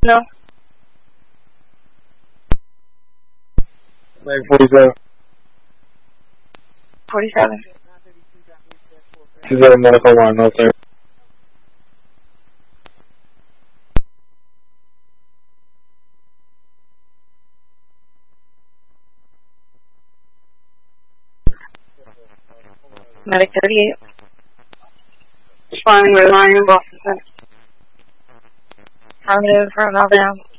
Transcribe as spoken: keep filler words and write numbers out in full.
No. nine forty-seven. forty-seven. two zero medical one, no sir. Medic thirty-eight. Responding with Ryan Boston. Affirmative from Alabama.